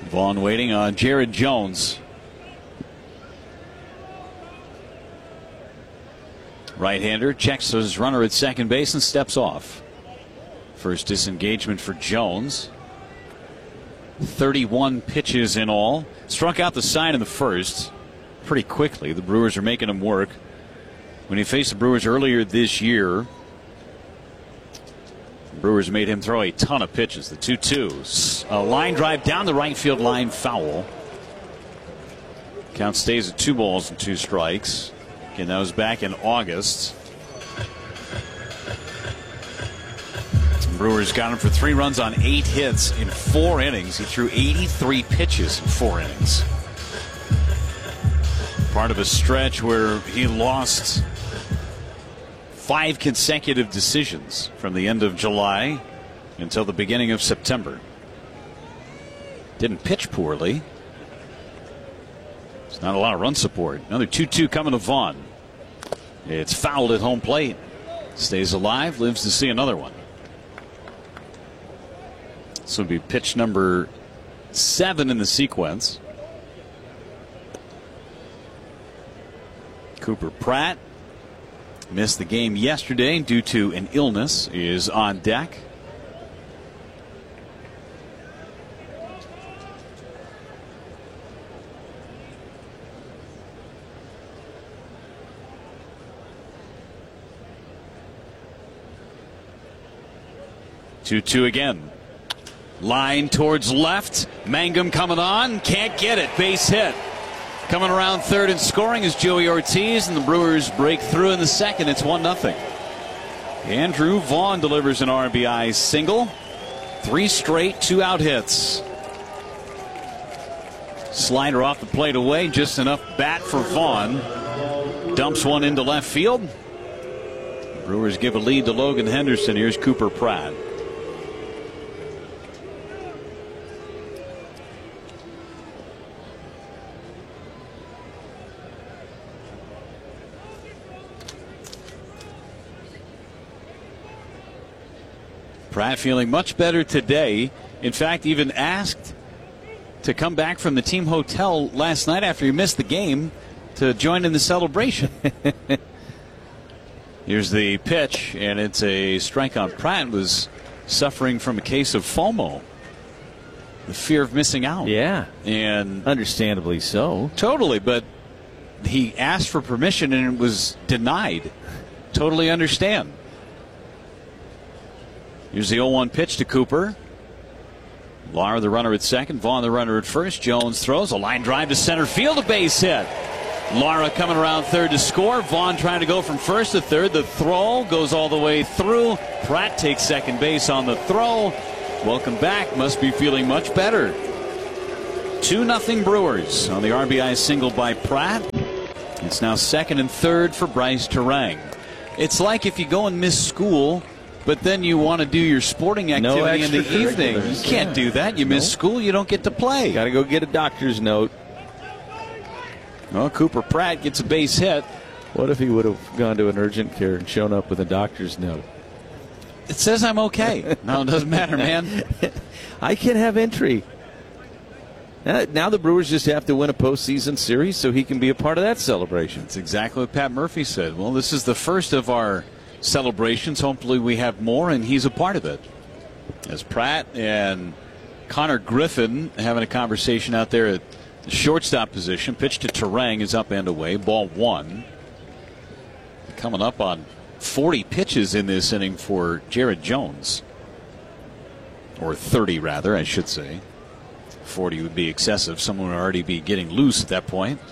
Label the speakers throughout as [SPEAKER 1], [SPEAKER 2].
[SPEAKER 1] Vaughn waiting on Jared Jones. Right-hander checks his runner at second base and steps off. First disengagement for Jones. 31 pitches in all. Struck out the side in the first pretty quickly. The Brewers are making him work. When he faced the Brewers earlier this year, the Brewers made him throw a ton of pitches. The 2-2. A line drive down the right field line, foul. Count stays at 2 balls and 2 strikes. Again, that was back in August. Brewers got him for 3 runs on 8 hits in 4 innings. He threw 83 pitches in 4 innings. Part of a stretch where he lost 5 consecutive decisions from the end of July until the beginning of September. Didn't pitch poorly. It's not a lot of run support. Another 2-2 coming to Vaughn. It's fouled at home plate. Stays alive, lives to see another one. This would be pitch number 7 in the sequence. Cooper Pratt missed the game yesterday due to an illness, is on deck. Two again. Line towards left. Mangum coming on. Can't get it. Base hit. Coming around third and scoring is Joey Ortiz, and the Brewers break through in the second. It's 1-0. Andrew Vaughn delivers an RBI single. 3 straight 2-out hits. Slider off the plate away. Just enough bat for Vaughn. Dumps one into left field. The Brewers give a lead to Logan Henderson. Here's Cooper Pratt. Pratt feeling much better today. In fact, even asked to come back from the team hotel last night after he missed the game to join in the celebration. Here's the pitch, and it's a strike on Pratt. Was suffering from a case of FOMO, the fear of missing out.
[SPEAKER 2] Yeah,
[SPEAKER 1] and
[SPEAKER 2] understandably so.
[SPEAKER 1] Totally, but he asked for permission and it was denied. Totally understand. Here's the 0-1 pitch to Cooper. Lara, the runner at second. Vaughn, the runner at first. Jones throws a line drive to center field. A base hit. Lara coming around third to score. Vaughn trying to go from first to third. The throw goes all the way through. Pratt takes second base on the throw. Welcome back. Must be feeling much better. 2-0 Brewers on the RBI single by Pratt. It's now second and third for Bryce Turang. It's like if you go and miss school, but then you want to do your sporting activity in the evening. You can't do that. You miss school, you don't get to play.
[SPEAKER 2] Got to go get a doctor's note.
[SPEAKER 1] Well, Cooper Pratt gets a base hit.
[SPEAKER 2] What if he would have gone to an urgent care and shown up with a doctor's note?
[SPEAKER 1] It says I'm okay. No, it doesn't matter, man.
[SPEAKER 2] I can have entry. Now the Brewers just have to win a postseason series so he can be a part of that celebration.
[SPEAKER 1] That's exactly what Pat Murphy said. Well, this is the first of our celebrations. Hopefully we have more, and he's a part of it. As Pratt and Connor Griffin having a conversation out there at the shortstop position. Pitch to Turang is up and away. Ball 1. Coming up on 40 pitches in this inning for Jared Jones. Or 30 rather, I should say. 40 would be excessive. Someone would already be getting loose at that point.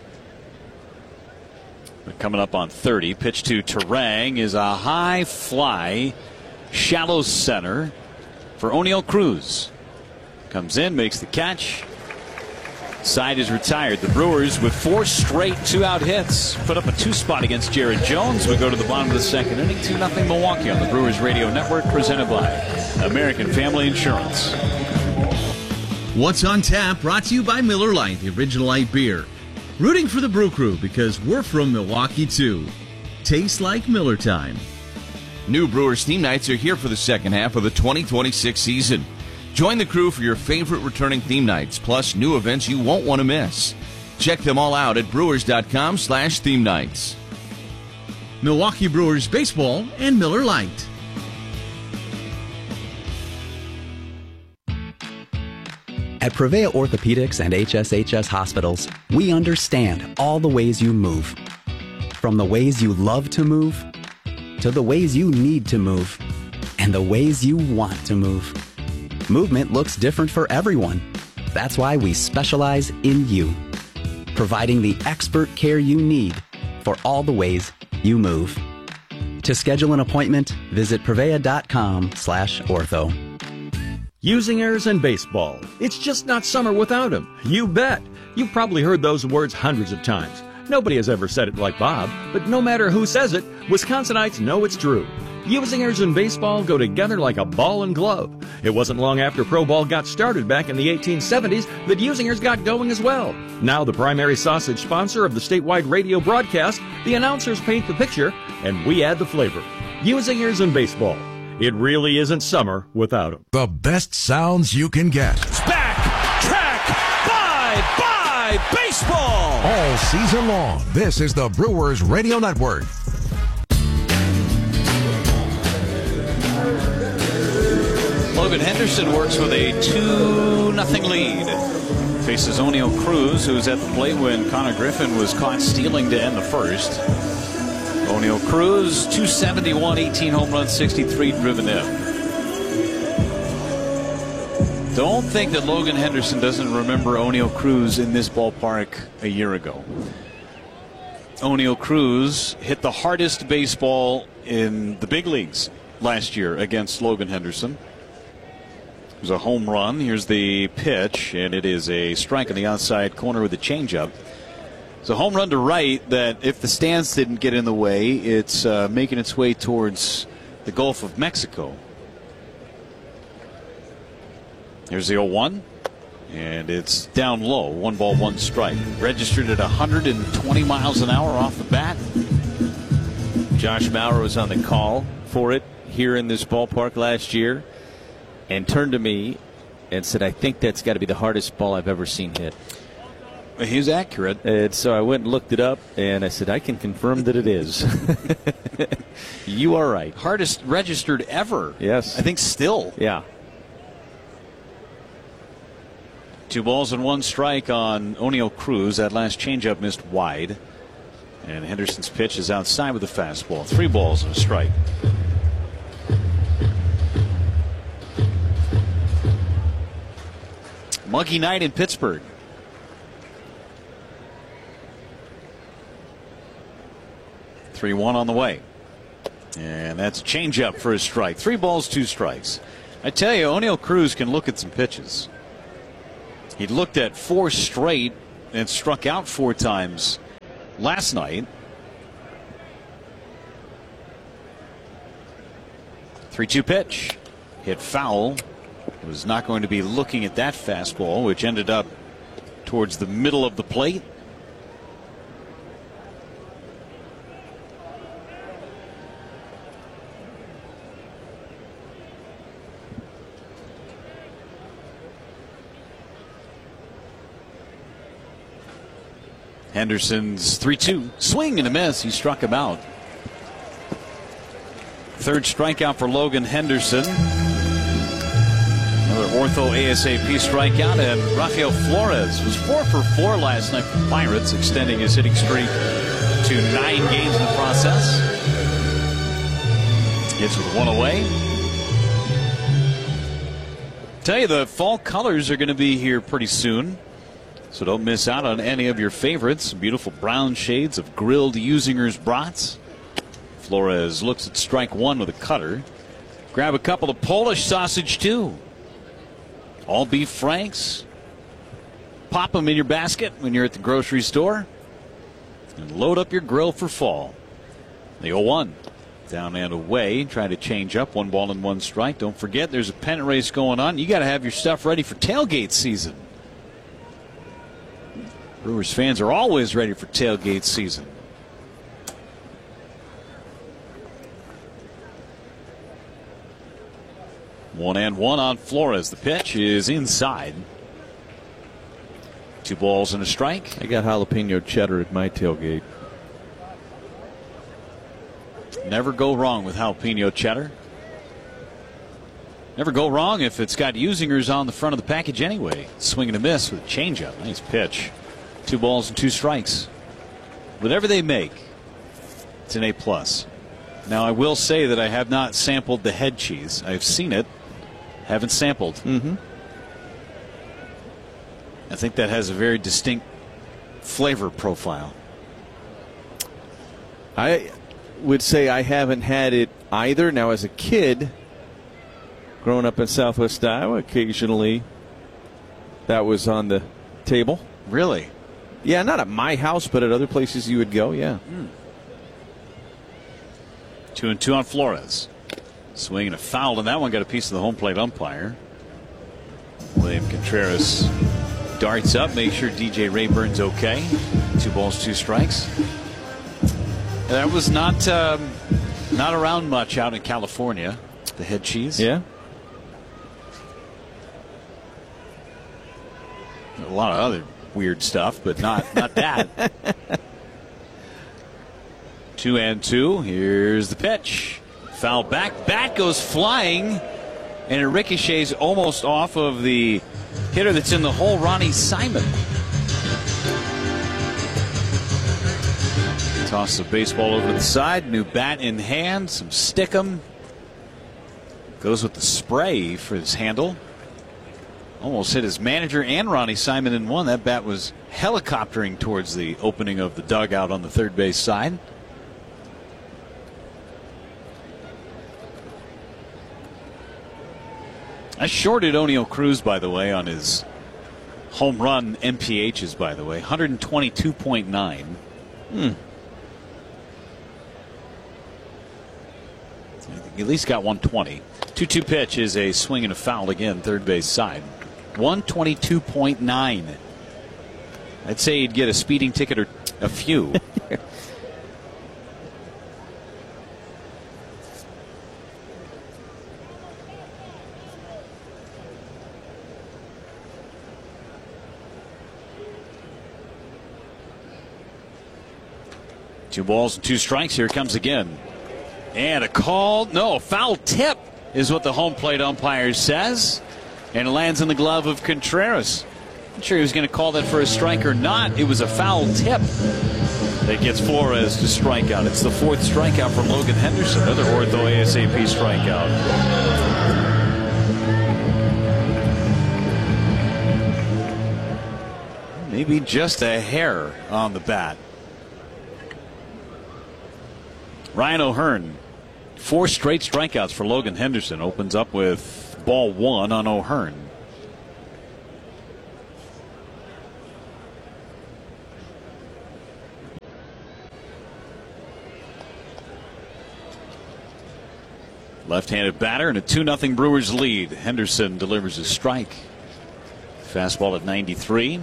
[SPEAKER 1] Coming up on 30. Pitch to Turang is a high fly, shallow center for Oneil Cruz. Comes in, makes the catch. Side is retired. The Brewers with 4 straight 2-out hits put up a 2 spot against Jared Jones. We go to the bottom of the second inning. 2-0 Milwaukee on the Brewers Radio Network, presented by American Family Insurance.
[SPEAKER 3] What's on Tap brought to you by Miller Lite, the original light beer. Rooting for the Brew Crew because we're from Milwaukee, too. Tastes like Miller time.
[SPEAKER 4] New Brewers team nights are here for the second half of the 2026 season.
[SPEAKER 3] Join the crew for your favorite returning theme nights, plus new events you won't want to miss. Check them all out at brewers.com/theme nights. Milwaukee Brewers Baseball and Miller Lite.
[SPEAKER 4] At Prevea Orthopedics and HSHS Hospitals, we understand all the ways you move. From the ways you love to move, to the ways you need to move, and the ways you want to move. Movement looks different for everyone. That's why we specialize in you, providing the expert care you need for all the ways you move. To schedule an appointment, visit prevea.com/ortho.
[SPEAKER 5] Using errors in baseball. It's just not summer without them. You bet. You've probably heard those words hundreds of times. Nobody has ever said it like Bob, but no matter who says it, Wisconsinites know it's true. Using errors in baseball go together like a ball and glove. It wasn't long after pro ball got started back in the 1870s that usingers got going as well. Now the primary sausage sponsor of the statewide radio broadcast, the announcers paint the picture, and we add the flavor. Usingers in baseball. It really isn't summer without them.
[SPEAKER 6] The best sounds you can get.
[SPEAKER 1] It's back, track, bye, baseball.
[SPEAKER 6] All season long, this is the Brewers Radio Network.
[SPEAKER 1] Logan Henderson works with a 2-0 lead. Faces O'Neill Cruz, who was at the plate when Connor Griffin was caught stealing to end the first. O'Neill Cruz, 271, 18 home runs, 63 driven in. Don't think that Logan Henderson doesn't remember O'Neill Cruz in this ballpark a year ago. O'Neill Cruz hit the hardest baseball in the big leagues last year against Logan Henderson. It was a home run. Here's the pitch, and it is a strike on the outside corner with a changeup. It's a home run to right that, if the stands didn't get in the way, it's making its way towards the Gulf of Mexico. Here's the 0-1, and it's down low. 1 ball, 1 strike. Registered at 120 miles an hour off the bat.
[SPEAKER 2] Josh Maurer was on the call for it here in this ballpark last year and turned to me and said, I think that's got to be the hardest ball I've ever seen hit.
[SPEAKER 1] He was accurate.
[SPEAKER 2] And so I went and looked it up, and I said, I can confirm that it is. You are right.
[SPEAKER 1] Hardest registered ever.
[SPEAKER 2] Yes.
[SPEAKER 1] I think still.
[SPEAKER 2] Yeah.
[SPEAKER 1] 2 balls and 1 strike on O'Neill Cruz. That last changeup missed wide. And Henderson's pitch is outside with a fastball. 3 balls and a strike. Muggy night in Pittsburgh. (3-1) on the way. And that's a changeup for a strike. 3 balls, 2 strikes. I tell you, O'Neill Cruz can look at some pitches. He looked at 4 straight and struck out 4 times last night. 3-2 pitch. Hit foul. Was not going to be looking at that fastball, which ended up towards the middle of the plate. Henderson's 3-2 swing and a miss. He struck him out. 3rd strikeout for Logan Henderson. Another ortho ASAP strikeout, and Rafael Flores was 4 for 4 last night for Pirates, extending his hitting streak to 9 games in the process. Hits with 1 away. Tell you, the fall colors are going to be here pretty soon. So don't miss out on any of your favorites. Beautiful brown shades of grilled Usinger's brats. Flores looks at strike 1 with a cutter. Grab a couple of Polish sausage too. All beef franks. Pop them in your basket when you're at the grocery store. And load up your grill for fall. The 0-1. Down and away. Trying to change up. 1 ball and 1 strike. Don't forget, there's a pennant race going on. You got to have your stuff ready for tailgate season. Brewers fans are always ready for tailgate season. 1-1 on Flores. The pitch is inside. 2 balls and a strike.
[SPEAKER 2] I got jalapeno cheddar at my tailgate.
[SPEAKER 1] Never go wrong with jalapeno cheddar. Never go wrong if it's got Usingers on the front of the package anyway. Swing and a miss with a changeup. Nice pitch. 2 balls and 2 strikes. Whatever they make, it's an A+. Now, I will say that I have not sampled the head cheese. I've seen it, haven't sampled.
[SPEAKER 2] Mm-hmm.
[SPEAKER 1] I think that has a very distinct flavor profile.
[SPEAKER 2] I would say I haven't had it either. Now, as a kid, growing up in Southwest Iowa, occasionally that was on the table.
[SPEAKER 1] Really?
[SPEAKER 2] Yeah, not at my house, but at other places you would go, yeah.
[SPEAKER 1] 2-2 on Flores. Swing and a foul, and that one got a piece of the home plate umpire. William Contreras darts up, make sure DJ Rayburn's okay. 2 balls, 2 strikes. That was not around much out in California, the head cheese.
[SPEAKER 2] Yeah.
[SPEAKER 1] A lot of other weird stuff, but not that. 2-2. Here's the pitch. Foul back. Bat goes flying, and it ricochets almost off of the hitter that's in the hole, Ronnie Simon. Toss the baseball over to the side. New bat in hand. Some stickum. Goes with the spray for his handle. Almost hit his manager and Ronnie Simon in one. That bat was helicoptering towards the opening of the dugout on the third base side. I shorted Oneil Cruz, by the way, on his home run MPHs, by the way. 122.9. He at least got 120. 2-2 pitch is a swing and a foul again, third base side. 122.9. I'd say he'd get a speeding ticket or a few. Two balls and 2 strikes. Here it comes again. And a call. No, foul tip is what the home plate umpire says. And it lands in the glove of Contreras. Not sure he was going to call that for a strike or not. It was a foul tip that gets Flores to strike out. It's the 4th strikeout from Logan Henderson. Another ortho ASAP strikeout. Maybe just a hair on the bat. Ryan O'Hearn, 4 straight strikeouts for Logan Henderson. Opens up with ball 1 on O'Hearn. Left-handed batter and a 2-0 Brewers lead. Henderson delivers a strike. Fastball at 93.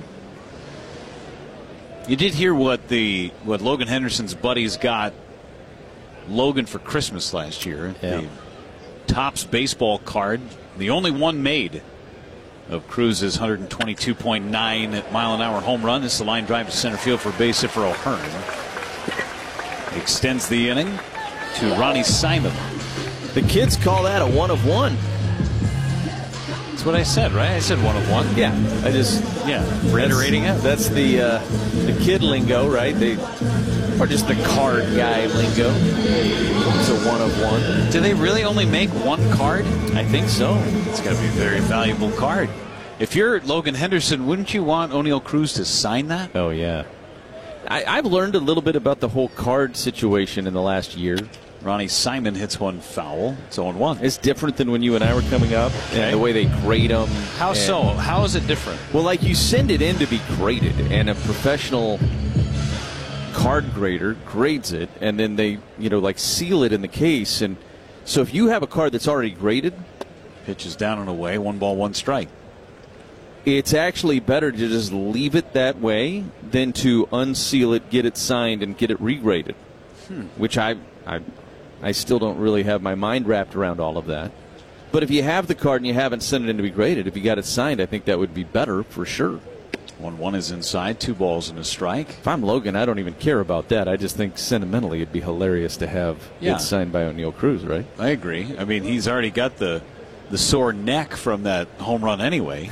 [SPEAKER 1] You did hear what Logan Henderson's buddies got Logan for Christmas last year.
[SPEAKER 2] Yeah.
[SPEAKER 1] The Topps baseball card, the only one made of Cruz's 122.9 mile-an-hour home run. This is the line drive to center field for base hit for O'Hearn. Extends the inning to Ronnie Simon.
[SPEAKER 2] The kids call that a 1 of 1.
[SPEAKER 1] That's what I said, right? I said 1 of 1.
[SPEAKER 2] Yeah, I just
[SPEAKER 1] reiterating it.
[SPEAKER 2] That's the kid lingo, right? Or just the card guy lingo. It's a 1 of 1.
[SPEAKER 1] Do they really only make 1 card?
[SPEAKER 2] I think so.
[SPEAKER 1] It's got to be a very valuable card. If you're Logan Henderson, wouldn't you want Oneil Cruz to sign that?
[SPEAKER 2] Oh yeah. I've learned a little bit about the whole card situation in the last year.
[SPEAKER 1] Ronnie Simon hits one foul. It's 0-1.
[SPEAKER 2] It's different than when you and I were coming up, and the way they grade them.
[SPEAKER 1] How so? How is it different?
[SPEAKER 2] Well, like you send it in to be graded, and a professional card grader grades it, and then they, like seal it in the case. And so if you have a card that's already graded,
[SPEAKER 1] pitches down and away, 1 ball, 1 strike.
[SPEAKER 2] It's actually better to just leave it that way than to unseal it, get it signed, and get it regraded. Which I still don't really have my mind wrapped around all of that. But if you have the card and you haven't sent it in to be graded, if you got it signed, I think that would be better for sure.
[SPEAKER 1] 1-1 is inside, 2 balls and a strike.
[SPEAKER 2] If I'm Logan, I don't even care about that. I just think sentimentally it'd be hilarious to have it signed by O'Neill Cruz, right?
[SPEAKER 1] I agree. I mean, he's already got the sore neck from that home run anyway.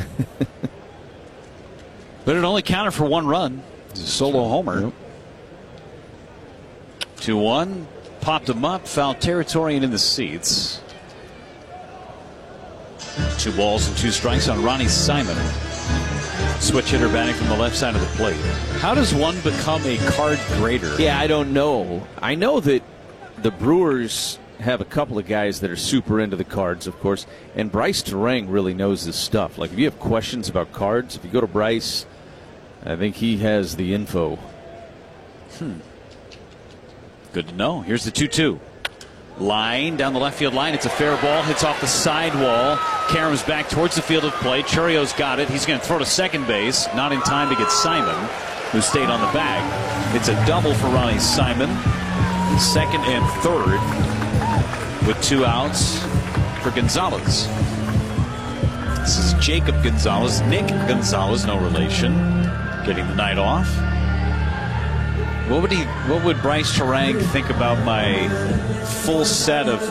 [SPEAKER 1] But it only counted for 1 run. It's a solo homer.
[SPEAKER 2] Yep.
[SPEAKER 1] 2-1. Popped him up. Foul territory and in the seats. 2 balls and 2 strikes on Ronnie Simon. Switch hitter batting from the left side of the plate. How does one become a card grader?
[SPEAKER 2] Yeah, I don't know. I know that the Brewers have a couple of guys that are super into the cards, of course, and Bryce Terang really knows this stuff. Like, if you have questions about cards, if you go to Bryce, I think he has the info.
[SPEAKER 1] Good to know. Here's the 2-2. Line down the left field line. It's a fair ball. Hits off the side wall. Karams back towards the field of play. Churio's got it. He's going to throw to second base. Not in time to get Simon, who stayed on the bag. It's a double for Ronnie Simon. Second and third with 2 outs for Gonzalez. This is Jacob Gonzalez. Nick Gonzalez, no relation, getting the night off. What would Bryce Terang think about my full set of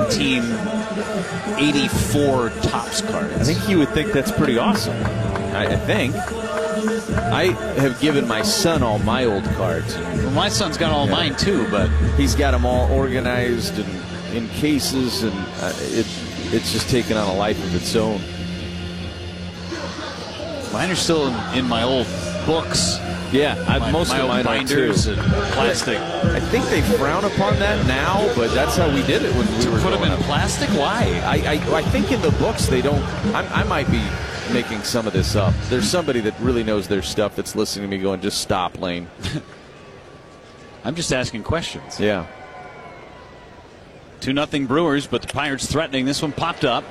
[SPEAKER 1] 1984 Topps cards?
[SPEAKER 2] I think he would think that's pretty awesome. I think. I have given my son all my old cards.
[SPEAKER 1] Well, my son's got all mine too, but
[SPEAKER 2] he's got them all organized and in cases, and it's just taken on a life of its own.
[SPEAKER 1] Mine are still in my old books.
[SPEAKER 2] Yeah, most of mine
[SPEAKER 1] binders
[SPEAKER 2] are too.
[SPEAKER 1] And plastic.
[SPEAKER 2] I think they frown upon that now, but that's how we did it when we were
[SPEAKER 1] put them in
[SPEAKER 2] up.
[SPEAKER 1] plastic. Why?
[SPEAKER 2] I think in the books they don't. I might be making some of this up. There's somebody that really knows their stuff that's listening to me going, just stop, Lane.
[SPEAKER 1] I'm just asking questions.
[SPEAKER 2] Yeah.
[SPEAKER 1] 2-0 Brewers, but the Pirates threatening. This one popped up.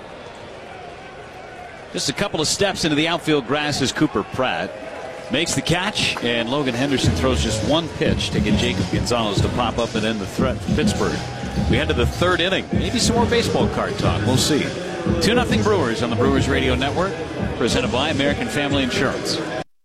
[SPEAKER 1] Just a couple of steps into the outfield grass is Cooper Pratt. Makes the catch, and Logan Henderson throws just 1 pitch to get Jacob Gonzalez to pop up and end the threat for Pittsburgh. We head to the 3rd inning. Maybe some more baseball card talk. We'll see. 2-0 Brewers on the Brewers Radio Network, presented by American Family Insurance.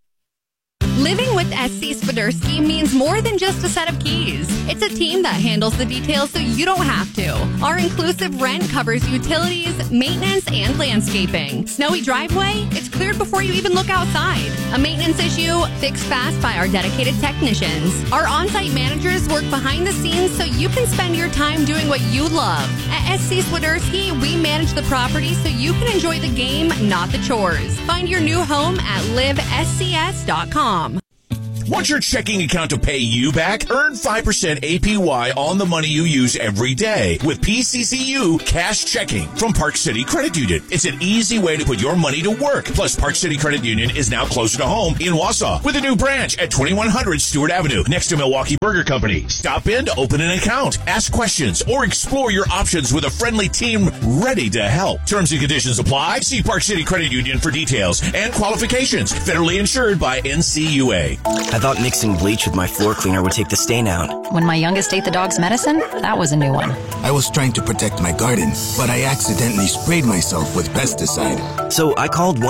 [SPEAKER 7] Living with SC Swiderski means more than just a set of keys. It's a team that handles the details so you don't have to. Our inclusive rent covers utilities, maintenance, and landscaping. Snowy driveway? It's cleared before you even look outside. A maintenance issue? Fixed fast by our dedicated technicians. Our on-site managers work behind the scenes so you can spend your time doing what you love. At SC Swiderski, we manage the property so you can enjoy the game, not the chores. Find your new home at livescs.com.
[SPEAKER 8] Want your checking account to pay you back? Earn 5% APY on the money you use every day with PCCU Cash Checking from Park City Credit Union. It's an easy way to put your money to work. Plus, Park City Credit Union is now closer to home in Wausau with a new branch at 2100 Stewart Avenue next to Milwaukee Burger Company. Stop in to open an account, ask questions, or explore your options with a friendly team ready to help. Terms and conditions apply. See Park City Credit Union for details and qualifications. Federally insured by NCUA.
[SPEAKER 9] I thought mixing bleach with my floor cleaner would take the stain out.
[SPEAKER 10] When my youngest ate the dog's medicine, that was a new one.
[SPEAKER 11] I was trying to protect my garden, but I accidentally sprayed myself with pesticide.
[SPEAKER 9] So I called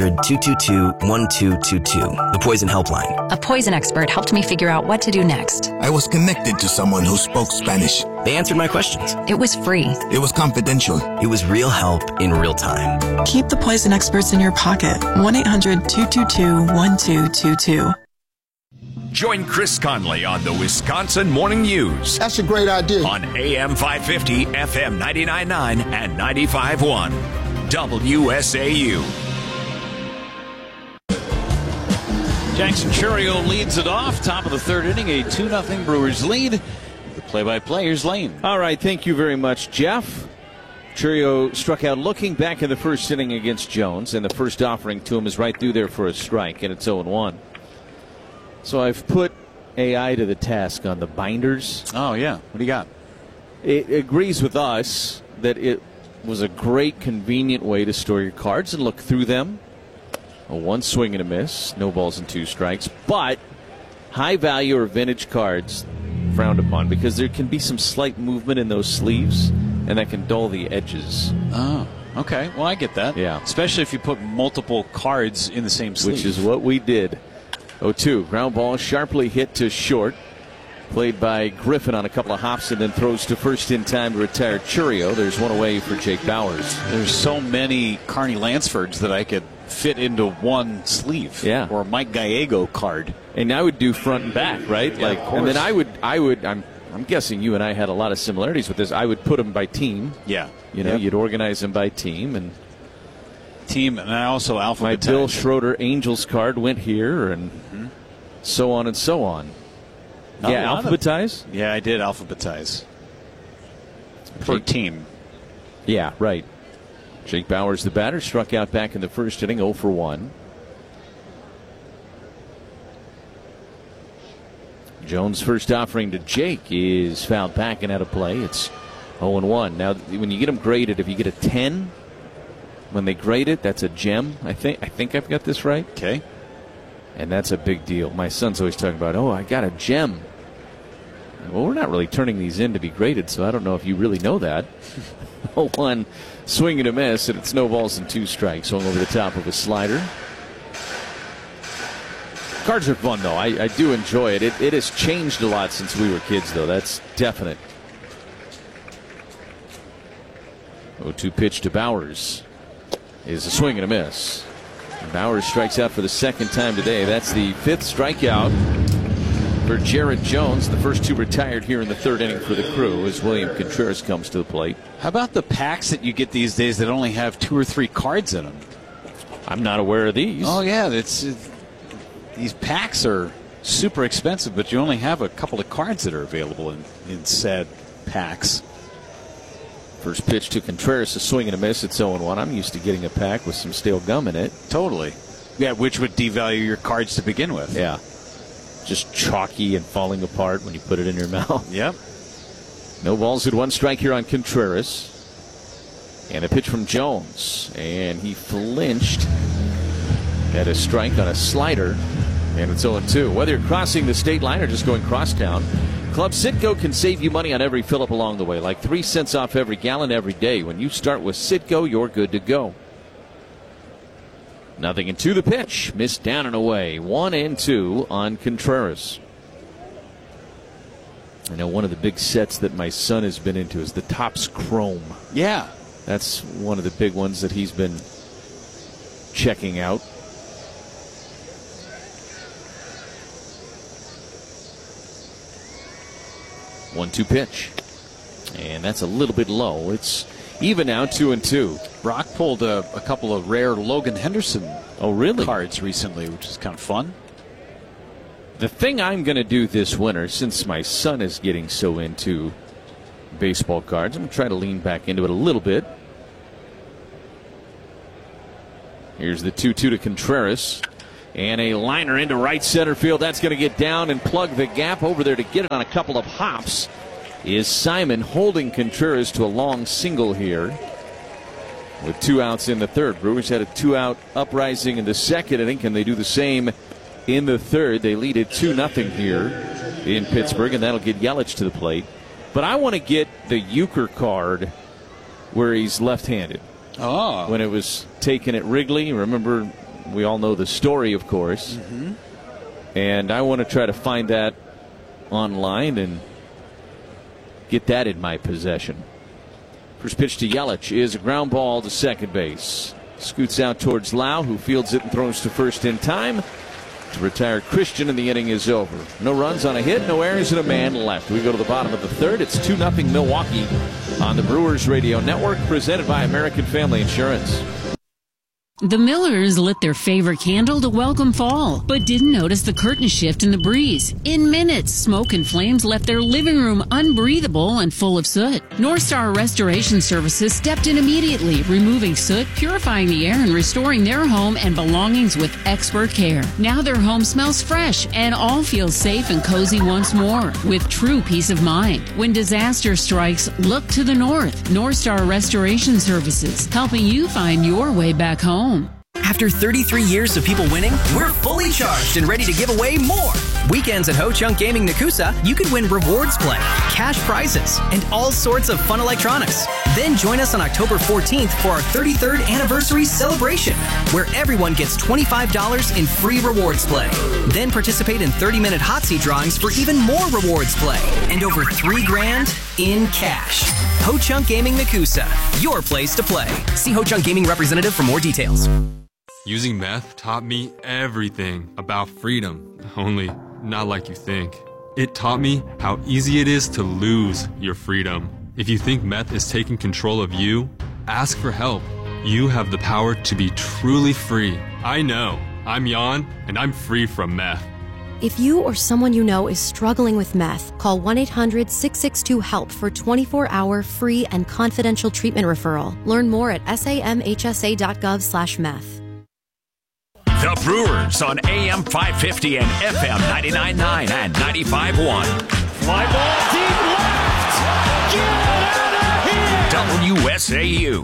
[SPEAKER 9] 1-800-222-1222, the poison helpline.
[SPEAKER 10] A poison expert helped me figure out what to do next.
[SPEAKER 11] I was connected to someone who spoke Spanish.
[SPEAKER 9] They answered my questions.
[SPEAKER 10] It was free.
[SPEAKER 11] It was confidential.
[SPEAKER 9] It was real help in real time.
[SPEAKER 12] Keep the poison experts in your pocket. 1-800-222-1222.
[SPEAKER 13] Join Chris Conley on the Wisconsin Morning News.
[SPEAKER 14] That's a great idea.
[SPEAKER 13] On AM 550, FM 99.9, and 95.1. WSAU.
[SPEAKER 1] Jackson Churio leads it off. Top of the 3rd inning, a 2-0 Brewers lead. The play-by-player's Lane.
[SPEAKER 2] All right, thank you very much, Jeff. Churio struck out looking back in the 1st inning against Jones, and the first offering to him is right through there for a strike, and it's 0-1. So I've put AI to the task on the binders.
[SPEAKER 1] Oh, yeah. What do you got?
[SPEAKER 2] It agrees with us that it was a great, convenient way to store your cards and look through them. A 1 swing and a miss, no balls and 2 strikes. But high value or vintage cards frowned upon because there can be some slight movement in those sleeves, and that can dull the edges.
[SPEAKER 1] Oh, Okay, well, I get that.
[SPEAKER 2] Yeah.
[SPEAKER 1] Especially if you put multiple cards in the same sleeve.
[SPEAKER 2] Which is what we did. 0-2. Ground ball sharply hit to short. Played by Griffin on a couple of hops and then throws to first in time to retire Churio. There's one away for Jake Bowers.
[SPEAKER 1] There's so many Carney Lansfords that I could fit into one sleeve.
[SPEAKER 2] Yeah.
[SPEAKER 1] Or a Mike Gallego card.
[SPEAKER 2] And I would do front and back, right?
[SPEAKER 1] Yeah, of course.
[SPEAKER 2] And then I'm guessing you and I had a lot of similarities with this. I would put them by team.
[SPEAKER 1] Yeah.
[SPEAKER 2] You'd organize them by team. And
[SPEAKER 1] I also alphabetize.
[SPEAKER 2] My Bill Schroeder Angels card went here, and so on and so on. Alphabetize?
[SPEAKER 1] Yeah, I did alphabetize. Per team.
[SPEAKER 2] Yeah, right. Jake Bowers, the batter, struck out back in the first inning, 0 for 1. Jones' first offering to Jake is fouled back and out of play. It's 0-1. Now, when you get them graded, if you get a 10, when they grade it, that's a gem. I think I've got this right.
[SPEAKER 1] Okay.
[SPEAKER 2] And that's a big deal. My son's always talking about, I got a gem. Well, we're not really turning these in to be graded, so I don't know if you really know that. 0-1, swing and a miss, and it's no balls and 2 strikes. Swung over the top of a slider. Cards are fun, though. I do enjoy it. It has changed a lot since we were kids, though. That's definite. 0-2 pitch to Bowers is a swing and a miss. Bowers strikes out for the second time today. That's the 5th strikeout for Jared Jones. The first 2 retired here in the 3rd inning for the Crew as William Contreras comes to the plate.
[SPEAKER 1] How about the packs that you get these days that only have 2 or 3 cards in them?
[SPEAKER 2] I'm not aware of these.
[SPEAKER 1] Oh, yeah. These packs are super expensive, but you only have a couple of cards that are available in said packs.
[SPEAKER 2] First pitch to Contreras, a swing and a miss. It's 0-1. I'm used to getting a pack with some stale gum in it.
[SPEAKER 1] Totally. Yeah, which would devalue your cards to begin with.
[SPEAKER 2] Yeah. Just chalky and falling apart when you put it in your mouth.
[SPEAKER 1] Yep.
[SPEAKER 2] No balls at 1 strike here on Contreras. And a pitch from Jones. And he flinched at a strike on a slider. And it's 0-2. Whether you're crossing the state line or just going crosstown, Club Citgo can save you money on every fill-up along the way, like 3 cents off every gallon every day. When you start with Citgo, you're good to go. 0-2 the pitch. Missed down and away. 1-2 on Contreras. I know one of the big sets that my son has been into is the Topps Chrome.
[SPEAKER 1] Yeah.
[SPEAKER 2] That's one of the big ones that he's been checking out. 1-2 pitch. And that's a little bit low. It's even now, 2-2.
[SPEAKER 1] Brock pulled a couple of rare Logan Henderson cards recently, which is kind of fun.
[SPEAKER 2] The thing I'm going to do this winter, since my son is getting so into baseball cards, I'm going to try to lean back into it a little bit. Here's the 2-2 to Contreras. And a liner into right center field. That's going to get down and plug the gap. Over there to get it on a couple of hops is Simon, holding Contreras to a long single here with 2 outs in the 3rd. Brewers had a 2-out uprising in the 2nd inning. Can they do the same in the 3rd? They lead it 2-0 here in Pittsburgh, and that'll get Yelich to the plate. But I want to get the Euchre card where he's left-handed.
[SPEAKER 1] Oh.
[SPEAKER 2] When it was taken at Wrigley, remember, we all know the story, of course.
[SPEAKER 1] Mm-hmm.
[SPEAKER 2] And I want to try to find that online and get that in my possession. First pitch to Yelich is a ground ball to second base. Scoots out towards Lau, who fields it and throws to first in time to retire Christian, and the inning is over. No runs on a hit, no errors, and a man left. We go to the bottom of the 3rd. It's 2-0 Milwaukee on the Brewers Radio Network, presented by American Family Insurance.
[SPEAKER 14] The Millers lit their favorite candle to welcome fall, but didn't notice the curtain shift in the breeze. In minutes, smoke and flames left their living room unbreathable and full of soot. North Star Restoration Services stepped in immediately, removing soot, purifying the air, and restoring their home and belongings with expert care. Now their home smells fresh, and all feel safe and cozy once more, with true peace of mind. When disaster strikes, look to the north. North Star Restoration Services, helping you find your way back home.
[SPEAKER 9] After 33 years of people winning, we're fully charged and ready to give away more. Weekends at Ho Chunk Gaming Nakusa, you could win rewards play, cash prizes, and all sorts of fun electronics. Then join us on October 14th for our 33rd anniversary celebration, where everyone gets $25 in free rewards play. Then participate in 30-minute hot seat drawings for even more rewards play and over $3,000 in cash. Ho-Chunk Gaming Nakusa, your place to play. See Ho-Chunk Gaming representative for more details.
[SPEAKER 15] Using meth taught me everything about freedom, only not like you think. It taught me how easy it is to lose your freedom. If you think meth is taking control of you, ask for help. You have the power to be truly free. I know. I'm Jan, and I'm free from meth.
[SPEAKER 16] If you or someone you know is struggling with meth, call 1-800-662-HELP for 24-hour free and confidential treatment referral. Learn more at samhsa.gov/meth.
[SPEAKER 13] The Brewers on AM 550 and FM 99.9 and 95.1.
[SPEAKER 1] Fly ball deep left. Get out of here.
[SPEAKER 13] WSAU.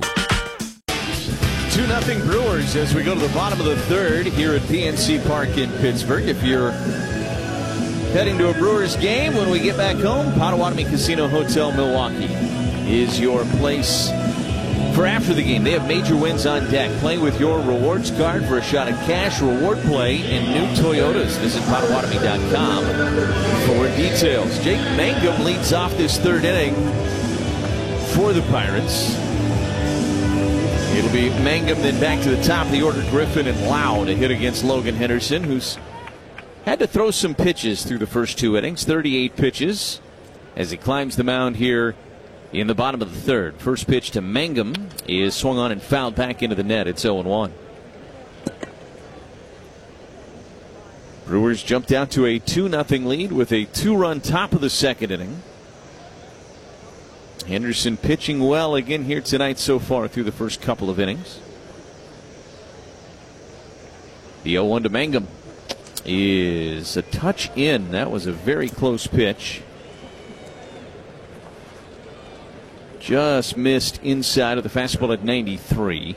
[SPEAKER 2] 2-0 Brewers as we go to the bottom of the third here at PNC Park in Pittsburgh. If you're heading to a Brewers game when we get back home, Potawatomi Casino Hotel Milwaukee is your place for after the game. They have major wins on deck. Play with your rewards card for a shot at cash, reward play, and new Toyotas. Visit Potawatomi.com for details. Jake Mangum leads off this third inning for the Pirates. It'll be Mangum, then back to the top of the order, Griffin and Lau to hit against Logan Henderson, who's had to throw some pitches through the first two innings, 38 pitches, as he climbs the mound here in the bottom of the third. First pitch to Mangum is swung on and fouled back into the net. It's 0-1. Brewers jumped out to a 2-0 lead with a 2-run top of the second inning. Henderson pitching well again here tonight so far through the first couple of innings. The 0-1 to Mangum is a touch in. That was a very close pitch. Just missed inside of the fastball at 93.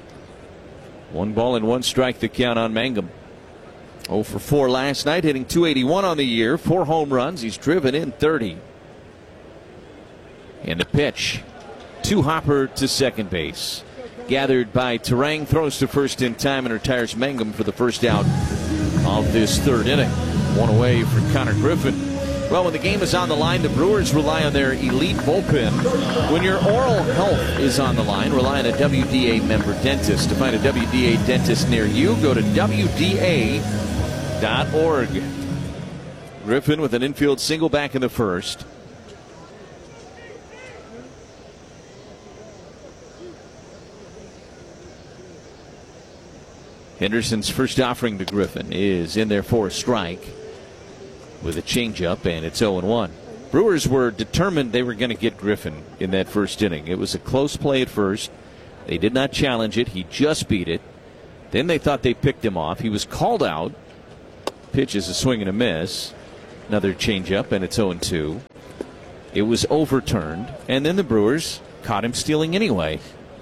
[SPEAKER 2] 1-1 the count on Mangum. 0 for 4 last night, hitting .281 on the year, 4 home runs. He's driven in 30. And the pitch to Hopper to second base. Gathered by Terang, throws to first in time and retires Mangum for the first out of this third inning. One away for Connor Griffin. Well, when the game is on the line, the Brewers rely on their elite bullpen. When your oral health is on the line, rely on a WDA member dentist. To find a WDA dentist near you, go to WDA.org. Griffin with an infield single back in the first. Henderson's first offering to Griffin is in there for a strike with a changeup, and it's 0-1. Brewers were determined they were going to get Griffin in that first inning. It was a close play at first. They did not challenge it. He just beat it. Then they thought they picked him off. He was called out. Pitch is a swing and a miss. Another changeup, and it's 0-2. It was overturned, and then the Brewers caught him stealing anyway.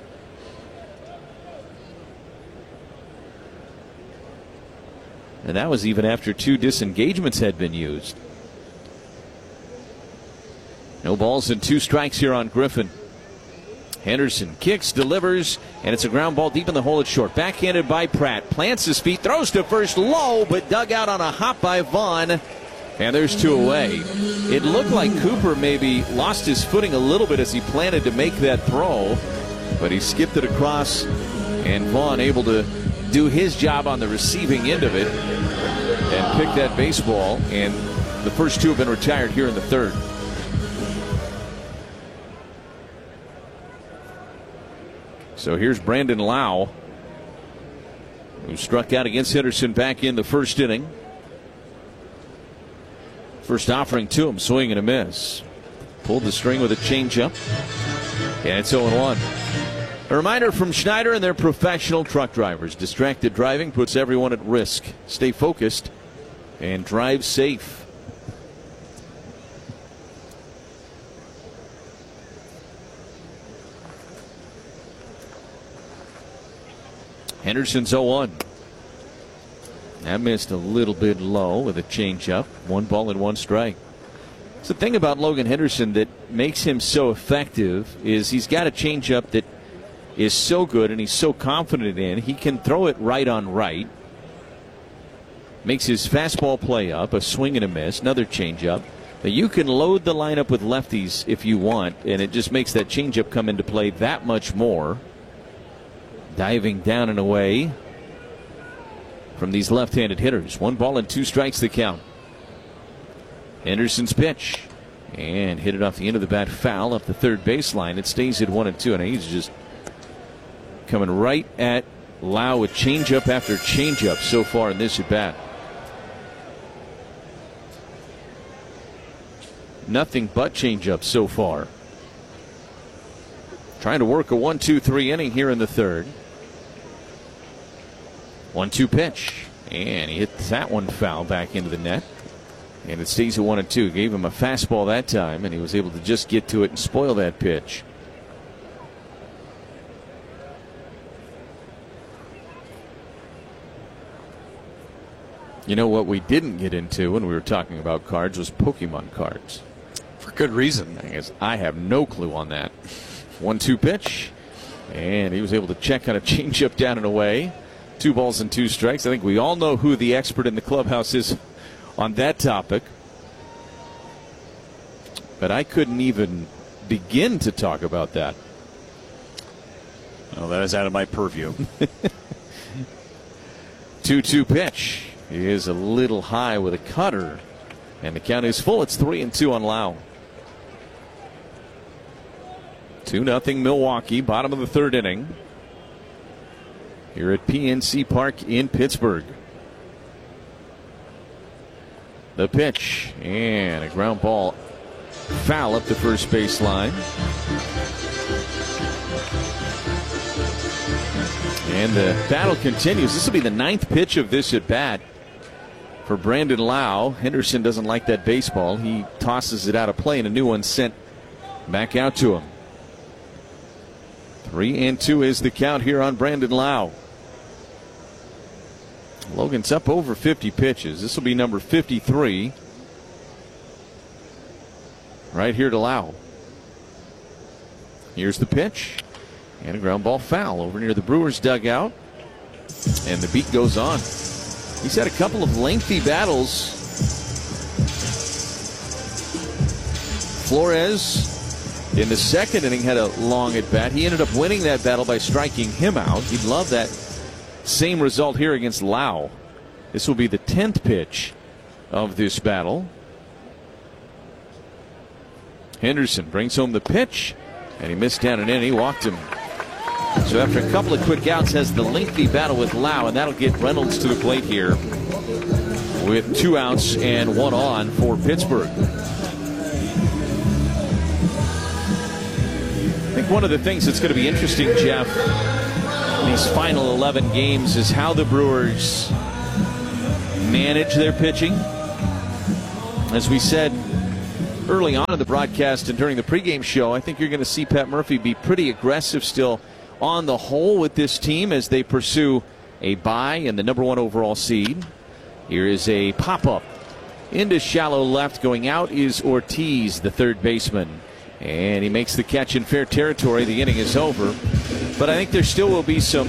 [SPEAKER 2] And that was even after 2 disengagements had been used. No balls and 2 strikes here on Griffin. Henderson kicks, delivers, and it's a ground ball deep in the hole at short. Backhanded by Pratt. Plants his feet, throws to first low, but dug out on a hop by Vaughn. And there's 2 away. It looked like Cooper maybe lost his footing a little bit as he planted to make that throw, but he skipped it across, and Vaughn able to do his job on the receiving end of it and pick that baseball, and the first 2 have been retired here in the third. So here's Brandon Lau, who struck out against Henderson back in the first inning. First offering to him, swing and a miss. Pulled the string with a changeup, and it's 0-1. A reminder from Schneider and their professional truck drivers. Distracted driving puts everyone at risk. Stay focused and drive safe. Henderson's 0-1. That missed a little bit low with a changeup. 1-1 strike. So the thing about Logan Henderson that makes him so effective is he's got a changeup that is so good and he's so confident in. He can throw it right on right. Makes his fastball play up, a swing and a miss, another changeup. But you can load the lineup with lefties if you want, and it just makes that changeup come into play that much more. Diving down and away from these left-handed hitters. 1-2 the count. Henderson's pitch. And hit it off the end of the bat foul up the third baseline. It stays at 1-2, and he's just coming right at Lau with changeup after changeup so far in this at bat. Nothing but changeup so far. Trying to work a 1-2-3 inning here in the third. 1-2 pitch. And he hits that one foul back into the net. And it stays at 1-2. Gave him a fastball that time, and he was able to just get to it and spoil that pitch. You know what we didn't get into when we were talking about cards was Pokemon cards.
[SPEAKER 1] For good reason.
[SPEAKER 2] I have no clue on that. 1-2 pitch. And he was able to check on a changeup down and away. 2-2. I think we all know who the expert in the clubhouse is on that topic. But I couldn't even begin to talk about that.
[SPEAKER 1] Well, that is out of my purview.
[SPEAKER 2] 2-2 pitch. He is a little high with a cutter. And the count is full. It's 3-2 on Lau. 2-0 Milwaukee, bottom of the third inning. Here at PNC Park in Pittsburgh. The pitch and a ground ball foul up the first baseline. And the battle continues. This will be the 9th pitch of this at bat for Brandon Lau. Henderson doesn't like that baseball. He tosses it out of play, and a new one sent back out to him. 3-2 is the count here on Brandon Lau. Logan's up over 50 pitches. This will be number 53. Right here to Lau. Here's the pitch. And a ground ball foul over near the Brewers dugout. And the beat goes on. He's had a couple of lengthy battles. Flores in the second inning had a long at bat. He ended up winning that battle by striking him out. He'd love that same result here against Lau. This will be the 10th pitch of this battle. Henderson brings home the pitch, and he missed down and in. He walked him. So after a couple of quick outs, has the lengthy battle with Lau, and that'll get Reynolds to the plate here with 2 outs and 1 on for Pittsburgh. I think one of the things that's going to be interesting, Jeff, these final 11 games is how the Brewers manage their pitching. As we said early on in the broadcast and during the pregame show, I think you're going to see Pat Murphy be pretty aggressive still on the whole with this team as they pursue a bye and the number 1 overall seed. Here is a pop-up into shallow left. Going out is Ortiz, the third baseman. And he makes the catch in fair territory. The inning is over. But I think there still will be some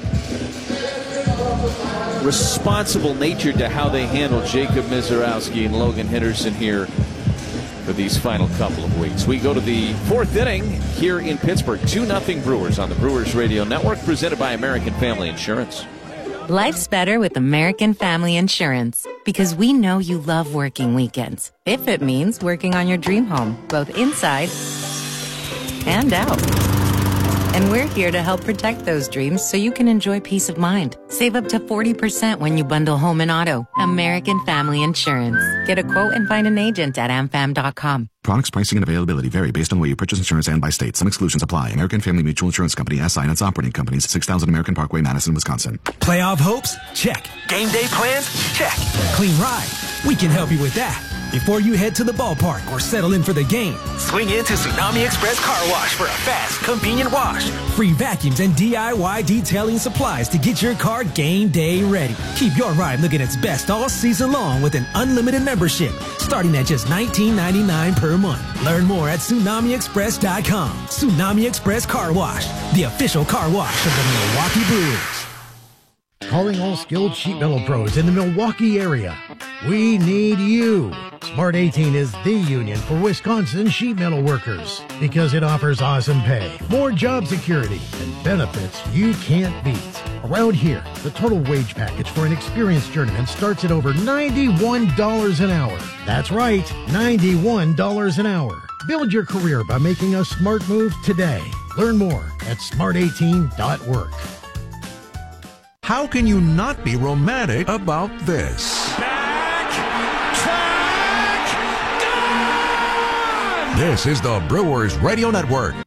[SPEAKER 2] responsible nature to how they handle Jacob Misiorowski and Logan Henderson here for these final couple of weeks. We go to the 4th inning here in Pittsburgh. 2-0 Brewers on the Brewers Radio Network, presented by American Family Insurance.
[SPEAKER 17] Life's better with American Family Insurance because we know you love working weekends. If it means working on your dream home, both inside and out. And we're here to help protect those dreams so you can enjoy peace of mind. Save up to 40% when you bundle home and auto. American Family Insurance. Get a quote and find an agent at amfam.com.
[SPEAKER 18] Products, pricing, and availability vary based on where you purchase insurance and by state. Some exclusions apply. American Family Mutual Insurance Company, SI, and its operating companies, 6000 American Parkway, Madison, Wisconsin.
[SPEAKER 19] Playoff hopes? Check. Game day plans? Check. Clean ride? We can help you with that. Before you head to the ballpark or settle in for the game, swing into Tsunami Express Car Wash for a fast, convenient wash. Free vacuums and DIY detailing supplies to get your car game day ready. Keep your ride looking its best all season long with an unlimited membership starting at just $19.99 per month. Learn more at TsunamiExpress.com. Tsunami Express Car Wash, the official car wash of the Milwaukee Brewers.
[SPEAKER 20] Calling all skilled sheet metal pros in the Milwaukee area. We need you. Smart 18 is the union for Wisconsin sheet metal workers because it offers awesome pay, more job security, and benefits you can't beat. Around here, the total wage package for an experienced journeyman starts at over $91 an hour. That's right, $91 an hour. Build your career by making a smart move today. Learn more at smart18.work.
[SPEAKER 6] How can you not be romantic about this? This is the Brewers Radio Network.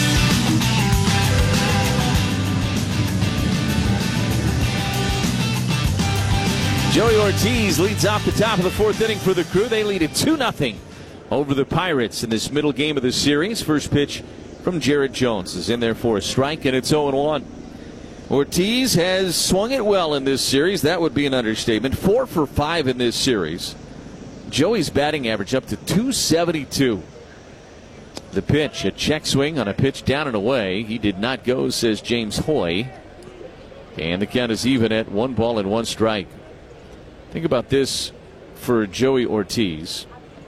[SPEAKER 2] Joey Ortiz leads off the top of the fourth inning for the Crew. They lead it 2-0 over the Pirates in this middle game of the series. First pitch from Jared Jones is in there for a strike, and it's 0-1. Ortiz has swung it well in this series. That would be an understatement. 4 for 5 in this series. Joey's batting average up to .272. The pitch, a check swing on a pitch down and away. He did not go, says James Hoy. And the count is even at 1-1 strike. Think about this for Joey Ortiz.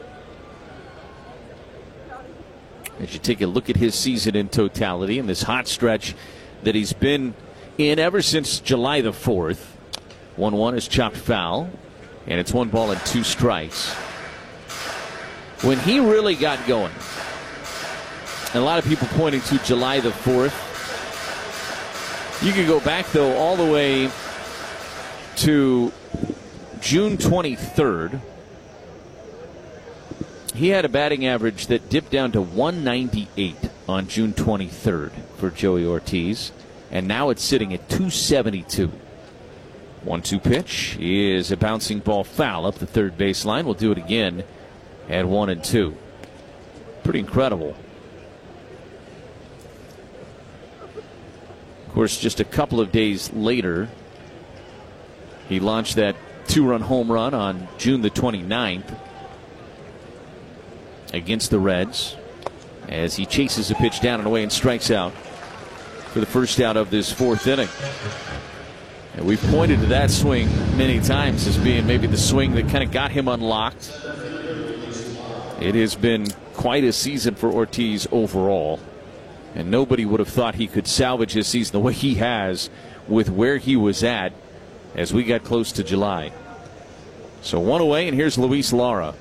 [SPEAKER 2] As you take a look at his season in totality and this hot stretch that he's been in ever since July the 4th. 1-1 is chopped foul, and it's 1-2 strikes. When he really got going, and a lot of people pointing to July the 4th, you can go back, though, all the way to June 23rd. He had a batting average that dipped down to 198 on June 23rd for Joey Ortiz. And now it's sitting at .272. 1-2 pitch is a bouncing ball foul up the third baseline. We'll do it again at 1-2. Pretty incredible. Of course, just a couple of days later, he launched that 2-run home run on June the 29th against the Reds as he chases a pitch down and away and strikes out for the first out of this fourth inning. And we've pointed to that swing many times as being maybe the swing that kind of got him unlocked. It has been quite a season for Ortiz overall, and nobody would have thought he could salvage his season the way he has with where he was at as we got close to July. So one away, and here's Luis Lara.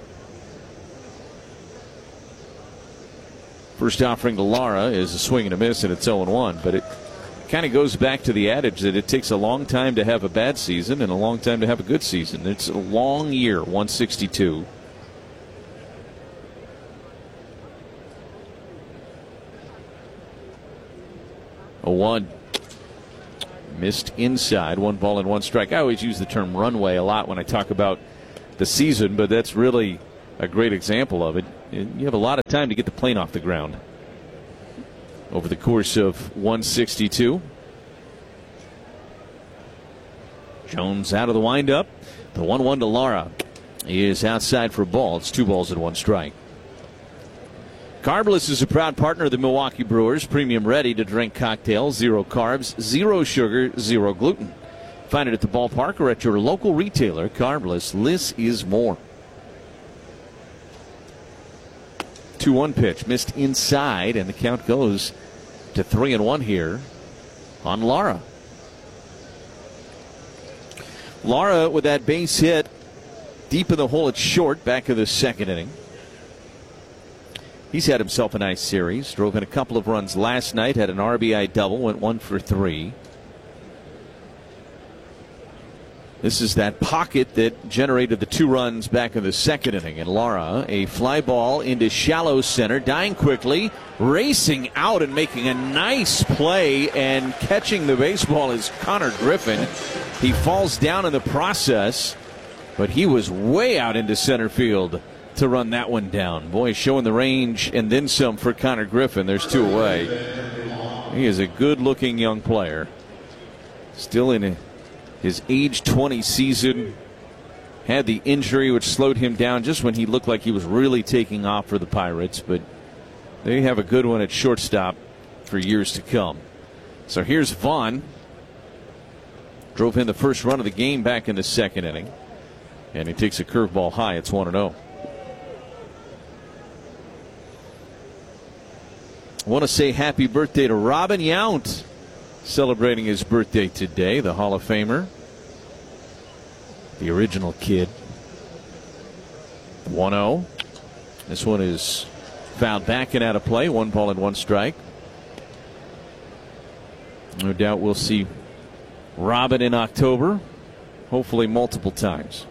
[SPEAKER 2] First offering to Lara is a swing and a miss, and it's 0-1. But it kind of goes back to the adage that it takes a long time to have a bad season and a long time to have a good season. It's a long year, 162. A 1. Missed inside. 1-1 strike. I always use the term runway a lot when I talk about the season, but that's really a great example of it. You have a lot of time to get the plane off the ground over the course of 162. Jones out of the windup. The 1-1 to Lara is outside for a ball. It's 2 balls and 1 strike. Carbless is a proud partner of the Milwaukee Brewers. Premium ready-to-drink cocktails. 0 carbs, 0 sugar, 0 gluten. Find it at the ballpark or at your local retailer. Carbless, less is more. 2-1 pitch missed inside, and the count goes to 3-1 here on Lara. Lara with that base hit deep in the hole at short, back of the second inning. He's had himself a nice series. Drove in a couple of runs last night, had an RBI double, went 1 for 3. This is that pocket that generated the 2 runs back in the second inning. And Lara, a fly ball into shallow center, dying quickly, racing out and making a nice play, and catching the baseball is Connor Griffin. He falls down in the process, but he was way out into center field to run that one down. Boy, showing the range and then some for Connor Griffin. There's 2 away. He is a good-looking young player. Still in his age 20 season. Had the injury which slowed him down just when he looked like he was really taking off for the Pirates. But they have a good one at shortstop for years to come. So here's Vaughn. Drove in the first run of the game back in the second inning. And he takes a curveball high. It's 1-0. I want to say happy birthday to Robin Yount, celebrating his birthday today, the Hall of Famer, the original kid. 1-0. This one is fouled back and out of play. 1 ball and 1 strike. No doubt we'll see Robin in October, hopefully multiple times.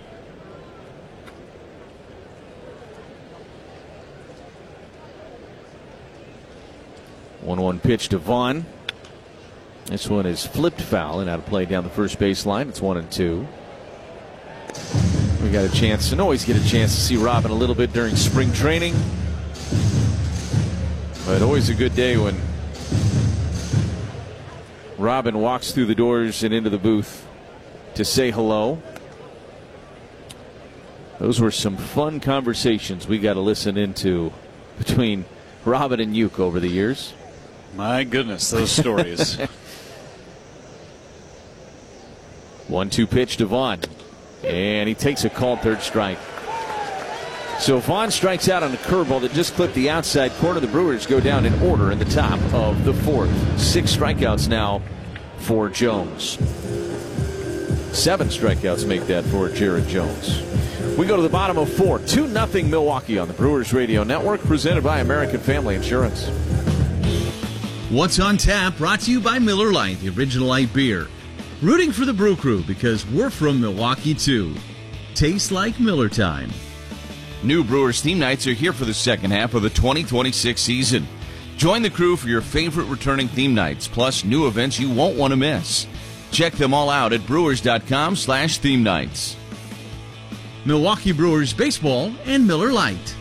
[SPEAKER 2] 1-1 pitch to Vaughn. This one is flipped foul and out of play down the first baseline. It's 1-2. We got a chance and always get a chance to see Robin a little bit during spring training. But always a good day when Robin walks through the doors and into the booth to say hello. Those were some fun conversations we got to listen into between Robin and Uke over the years.
[SPEAKER 1] My goodness, those stories.
[SPEAKER 2] 1-2 pitch to Vaughn. And he takes a called third strike. So Vaughn strikes out on a curveball that just clipped the outside corner. The Brewers go down in order in the top of the 4th. 6 strikeouts now for Jones. 7 strikeouts make that for Jared Jones. We go to the bottom of 4. 2-0 Milwaukee on the Brewers Radio Network, presented by American Family Insurance.
[SPEAKER 3] What's on Tap, brought to you by Miller Lite, the original light beer. Rooting for the Brew Crew because we're from Milwaukee too. Tastes like Miller time. New Brewers theme nights are here for the second half of the 2026 season. Join the crew for your favorite returning theme nights, plus new events you won't want to miss. Check them all out at brewers.com/theme nights. Milwaukee Brewers Baseball and Miller Lite.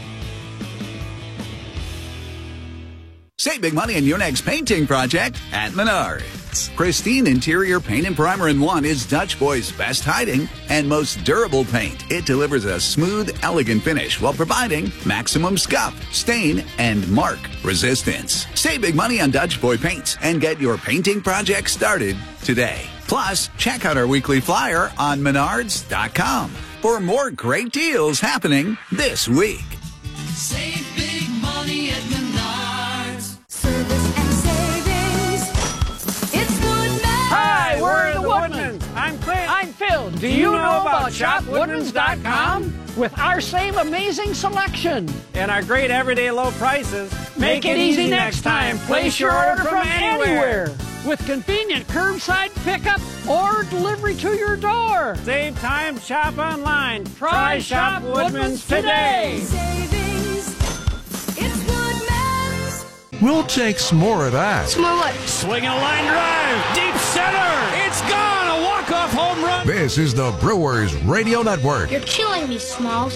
[SPEAKER 21] Save big money on your next painting project at Menards. Pristine interior paint and primer in one is Dutch Boy's best hiding and most durable paint. It delivers a smooth, elegant finish while providing maximum scuff, stain, and mark resistance. Save big money on Dutch Boy paints and get your painting project started today. Plus, check out our weekly flyer on Menards.com for more great deals happening this week.
[SPEAKER 22] Save big money at Menards. Service and savings. It's Woodman.
[SPEAKER 23] Hi, we're the Woodmans. I'm Clint. I'm Phil. Do you know about ShopWoodmans.com? With our same amazing selection and our great everyday low prices, make it easy next time. Place your order from anywhere. With convenient curbside pickup or delivery to your door. Save time, shop online. Try Shop Woodmans today.
[SPEAKER 22] Savings. It's Woodman's.
[SPEAKER 6] We'll take some more of that.
[SPEAKER 22] Some more what?
[SPEAKER 1] Swinging a line drive. Deep center. It's gone. A walk-off home run.
[SPEAKER 6] This is the Brewers Radio Network.
[SPEAKER 22] You're killing me, Smalls.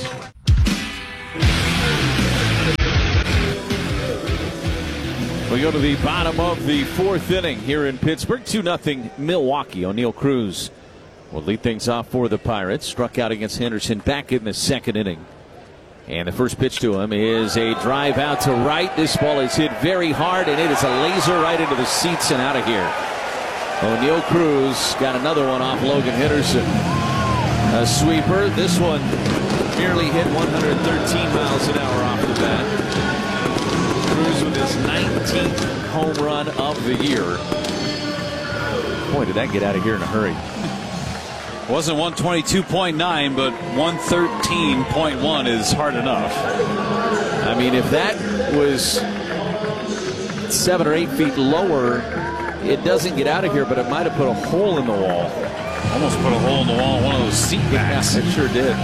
[SPEAKER 2] We go to the bottom of the 4th inning here in Pittsburgh. 2-0 Milwaukee. O'Neill Cruz will lead things off for the Pirates. Struck out against Henderson back in the 2nd inning. And the first pitch to him is a drive out to right. This ball is hit very hard, and it is a laser right into the seats and out of here. O'Neill Cruz got another one off Logan Henderson. A sweeper. This one nearly hit 113 miles an hour off the bat. Cruz with his 19th home run of the year. Boy, did that get out of here in a hurry.
[SPEAKER 1] Wasn't 122.9, but 113.1 is hard enough.
[SPEAKER 2] I mean, if that was 7 or 8 feet lower, it doesn't get out of here, but it might have put a hole in the wall.
[SPEAKER 1] Almost put a hole in the wall, one of those seat backs.
[SPEAKER 2] It sure did.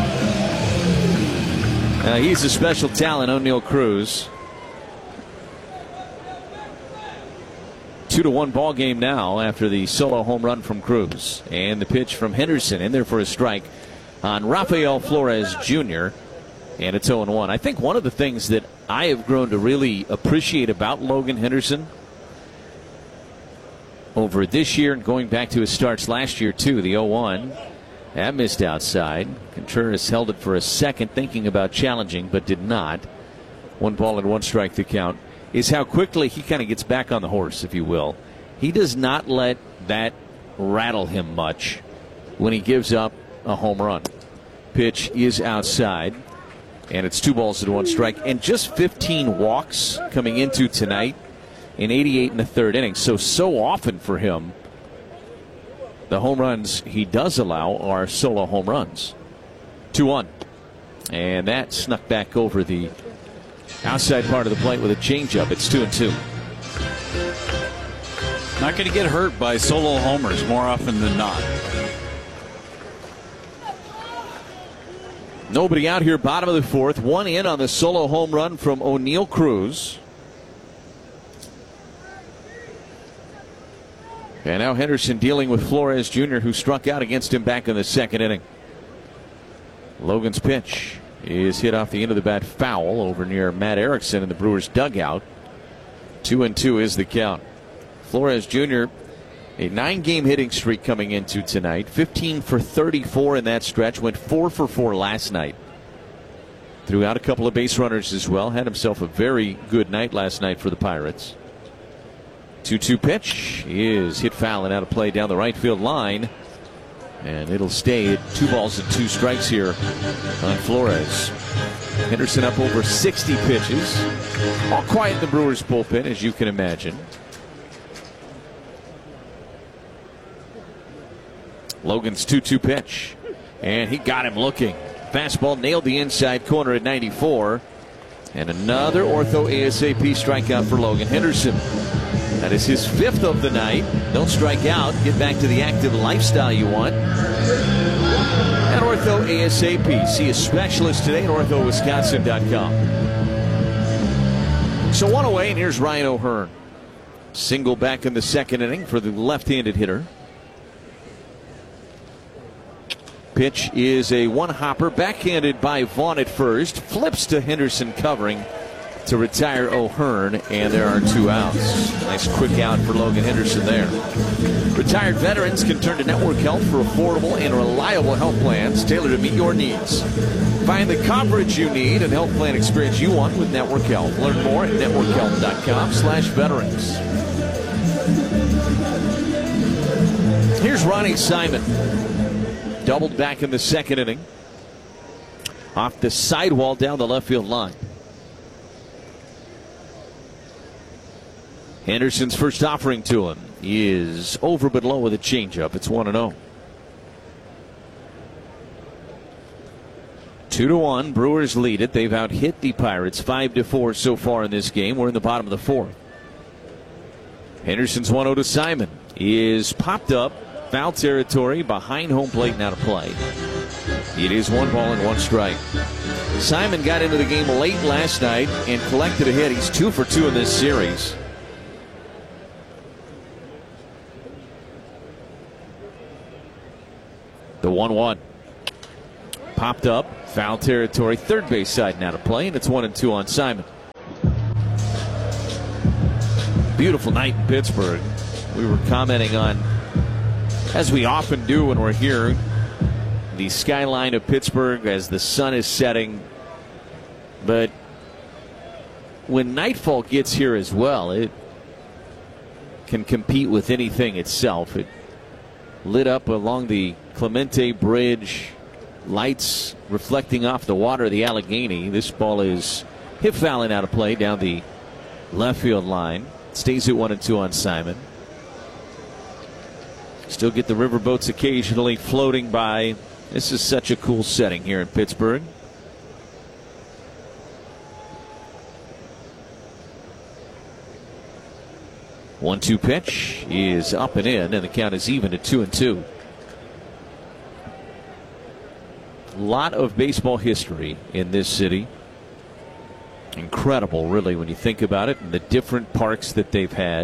[SPEAKER 2] He's a special talent, O'Neill Cruz. 2-1 ball game now after the solo home run from Cruz. And the pitch from Henderson in there for a strike on Rafael Flores Jr. And it's 0-1. I think one of the things that I have grown to really appreciate about Logan Henderson over this year and going back to his starts last year, too, the 0-1, that missed outside. Contreras held it for a second, thinking about challenging, but did not. 1 ball and 1 strike to count, is how quickly he kind of gets back on the horse, if you will. He does not let that rattle him much when he gives up a home run. Pitch is outside, and it's 2 balls and 1 strike, and just 15 walks coming into tonight in 88 in the 3rd inning. So often for him, the home runs he does allow are solo home runs. 2-1, and that snuck back over the outside part of the plate with a changeup. It's 2-2.
[SPEAKER 1] Not going to get hurt by solo homers more often than not.
[SPEAKER 2] Nobody out here, bottom of the 4th. 1 in on the solo home run from O'Neill Cruz. And now Henderson dealing with Flores Jr., who struck out against him back in the 2nd inning. Logan's pitch is hit off the end of the bat foul over near Matt Erickson in the Brewers dugout. 2-2 is the count. Flores Jr., a 9-game hitting streak coming into tonight. 15 for 34 in that stretch. Went 4 for 4 last night. Threw out a couple of base runners as well. Had himself a very good night last night for the Pirates. 2-2 pitch is hit foul and out of play down the right field line. And it'll stay at 2 balls and 2 strikes here on Flores. Henderson up over 60 pitches. All quiet in the Brewers bullpen, as you can imagine. Logan's 2-2 pitch. And he got him looking. Fastball nailed the inside corner at 94. And another ortho ASAP strikeout for Logan Henderson. That is his 5th of the night. Don't strike out. Get back to the active lifestyle you want. At Ortho ASAP. See a specialist today at orthowisconsin.com. So 1 away, and here's Ryan O'Hearn. Single back in the 2nd inning for the left-handed hitter. Pitch is a 1-hopper, backhanded by Vaughn at first. Flips to Henderson covering to retire O'Hearn, and there are 2 outs. Nice quick out for Logan Henderson there. Retired veterans can turn to Network Health for affordable and reliable health plans tailored to meet your needs. Find the coverage you need and health plan experience you want with Network Health. Learn more at networkhealth.com/veterans. Here's Ronnie Simon. Doubled back in the 2nd inning. Off the sidewall down the left field line. Henderson's first offering to him is over but low with a changeup. It's 1-0. 2-1. Brewers lead it. They've out-hit the Pirates 5-4 so far in this game. We're in the bottom of the 4th. Henderson's 1-0 to Simon is popped up. Foul territory behind home plate and out of play. It is 1 ball and 1 strike. Simon got into the game late last night and collected a hit. He's 2 for 2 in this series. The 1-1. Popped up. Foul territory. Third base side and out of play. And it's 1-2 on Simon. Beautiful night in Pittsburgh. We were commenting on, as we often do when we're here, the skyline of Pittsburgh as the sun is setting. But when nightfall gets here as well, it can compete with anything itself. It lit up along the Clemente Bridge, lights reflecting off the water of the Allegheny. This ball is hit foul and out of play down the left field line. Stays at 1-2 on Simon. Still get the riverboats occasionally floating by. This is such a cool setting here in Pittsburgh. One-two pitch is up and in, and the count is even at 2-2. A lot of baseball history in this city. Incredible, really, when you think about it, and the different parks that they've had.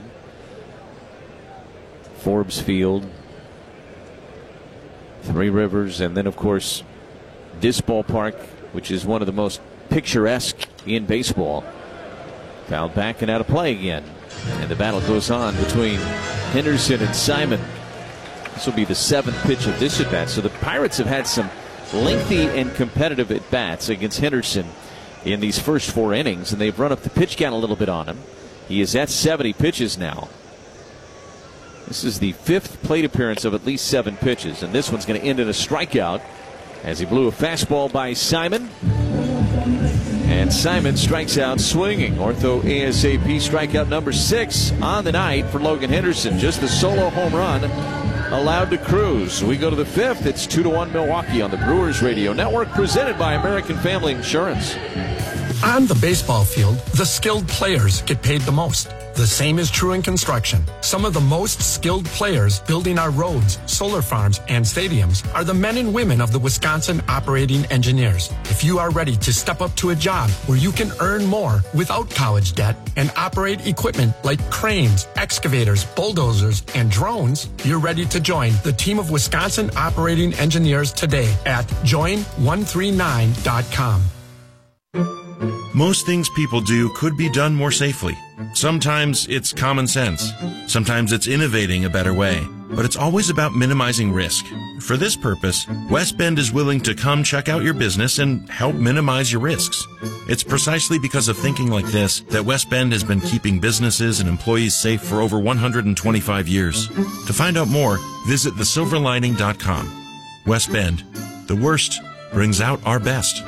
[SPEAKER 2] Forbes Field, Three Rivers, and then, of course, this ballpark which is one of the most picturesque in baseball. Fouled back and out of play again. And the battle goes on between Henderson and Simon. This will be the 7th pitch of this at-bat. So the Pirates have had some lengthy and competitive at-bats against Henderson in these first 4 innings, and they've run up the pitch count a little bit on him. He is at 70 pitches now. This is the 5th plate appearance of at least 7 pitches, and this one's going to end in a strikeout as he blew a fastball by Simon. And Simon strikes out swinging. Ortho ASAP strikeout number 6 on the night for Logan Henderson. Just the solo home run allowed to cruise. We go to the 5th. It's 2-1 Milwaukee on the Brewers Radio Network, presented by American Family Insurance.
[SPEAKER 4] On the baseball field, the skilled players get paid the most. The same is true in construction. Some of the most skilled players building our roads, solar farms, and stadiums are the men and women of the Wisconsin Operating Engineers. If you are ready to step up to a job where you can earn more without college debt and operate equipment like cranes, excavators, bulldozers, and drones, you're ready to join the team of Wisconsin Operating Engineers today at join139.com.
[SPEAKER 5] Most things people do could be done more safely. Sometimes it's common sense. Sometimes it's innovating a better way. But it's always about minimizing risk. For this purpose, West Bend is willing to come check out your business and help minimize your risks. It's precisely because of thinking like this that West Bend has been keeping businesses and employees safe for over 125 years. To find out more, visit thesilverlining.com. West Bend. The worst brings out our best.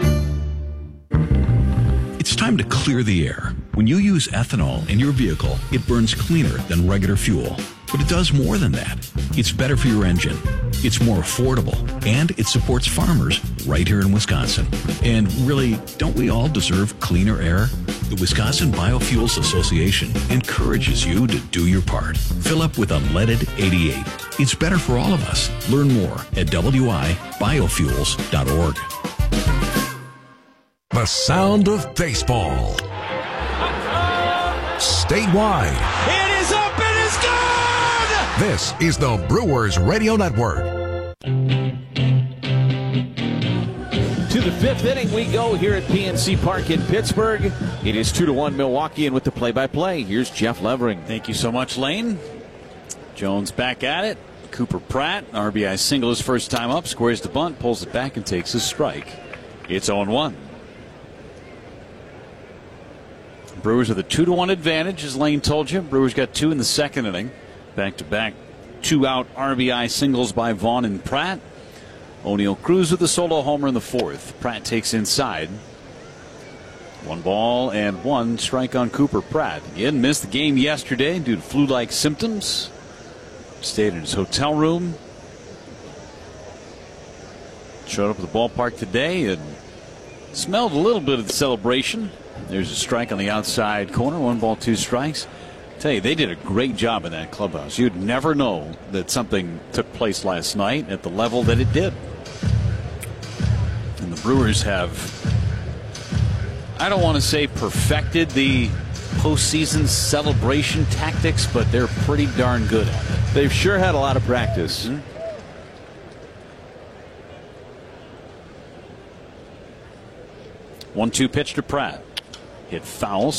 [SPEAKER 7] It's time to clear the air. When you use ethanol in your vehicle, it burns cleaner than regular fuel. But it does more than that. It's better for your engine. It's more affordable. And it supports farmers right here in Wisconsin. And really, don't we all deserve cleaner air? The Wisconsin Biofuels Association encourages you to do your part. Fill up with unleaded 88. It's better for all of us. Learn more at wibiofuels.org.
[SPEAKER 6] The sound of baseball. Statewide.
[SPEAKER 22] It is up, it is good!
[SPEAKER 6] This is the Brewers Radio Network.
[SPEAKER 2] To the 5th inning we go here at PNC Park in Pittsburgh. It is 2-1 Milwaukee, and with the play-by-play, here's Jeff Levering.
[SPEAKER 1] Thank you so much, Lane. Jones back at it. Cooper Pratt, RBI single his first time up, squares the bunt, pulls it back, and takes a strike. It's 0-1. Brewers with a 2-1 advantage, as Lane told you. Brewers got 2 in the 2nd inning. Back-to-back 2-out RBI singles by Vaughn and Pratt. O'Neill Cruz with a solo homer in the 4th. Pratt takes inside. 1-1 strike on Cooper Pratt. He hadn't missed the game yesterday due to flu-like symptoms. Stayed in his hotel room. Showed up at the ballpark today and smelled a little bit of the celebration. There's a strike on the outside corner. 1 ball, 2 strikes. I tell you, they did a great job in that clubhouse. You'd never know that something took place last night at the level that it did. And the Brewers have, I don't want to say perfected the postseason celebration tactics, but they're pretty darn good at it.
[SPEAKER 2] They've sure had a lot of practice.
[SPEAKER 1] 1-2 pitch to Pratt. Hit foul.